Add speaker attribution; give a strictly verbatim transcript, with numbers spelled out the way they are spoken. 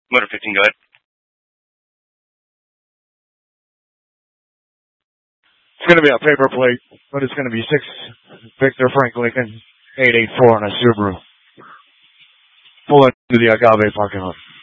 Speaker 1: Motor fifteen, go ahead.
Speaker 2: It's going to be a paper plate, but it's going to be six Victor Frank Lincoln eight eight four on a Subaru. Pull into the Agave parking lot.